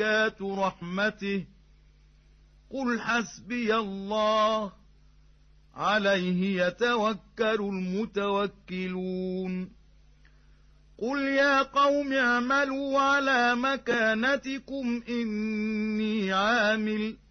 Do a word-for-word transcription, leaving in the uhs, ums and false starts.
بركات رحمته قل حسبي الله عليه يتوكل المتوكلون قل يا قوم اعملوا على مكانتكم إني عامل